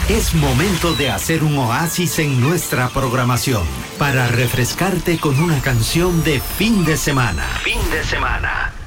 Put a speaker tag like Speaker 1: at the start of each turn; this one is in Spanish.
Speaker 1: Es momento de hacer un oasis en nuestra programación para refrescarte con una canción de fin de semana. Fin de semana.